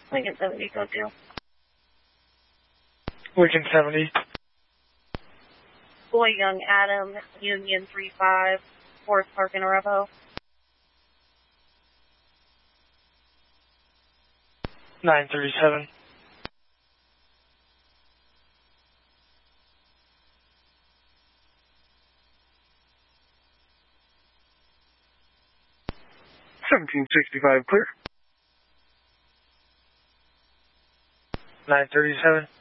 Lincoln 70, code 2. Lincoln 70. Boy Young Adam, Union 35, Forest Park in Arapahoe. 937. $1765 clear. 937.